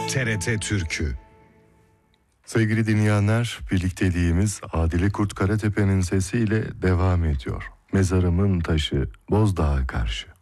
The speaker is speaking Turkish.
TRT Türkü. Sevgili dinleyenler, birlikteliğimiz Adile Kurt Karatepe'nin sesiyle devam ediyor. Mezarımın taşı Bozdağ'a karşı.